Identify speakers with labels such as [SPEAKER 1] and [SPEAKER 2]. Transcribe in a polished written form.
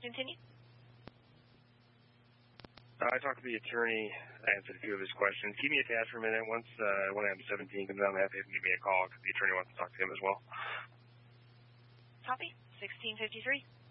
[SPEAKER 1] Continue.
[SPEAKER 2] I talked to the attorney, answered a few of his questions. Keep me attached for a minute. Once 1M17 comes out, I'm happy to give me a call because the attorney wants to talk to him as well.
[SPEAKER 1] Copy. 1653.